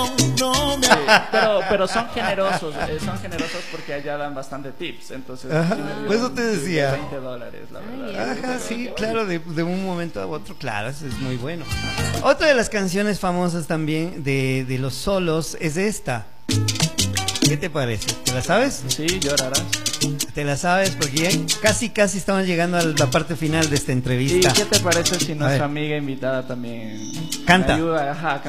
Sí, pero son generosos porque allá dan bastante tips, entonces Ajá, sí me dio pues eso un te tip de decía. $20, la verdad. Ajá, sí, claro, de un momento a otro, claro, eso es muy bueno. Otra de las canciones famosas también de los solos es esta. ¿Qué te parece? ¿Te la sabes? Sí, llorarás. ¿Te la sabes? Porque ya casi estamos llegando a la parte final de esta ¿Y entrevista. qué te parece si A nuestra ver. amiga invitada también Canta. me ayuda, ajá, a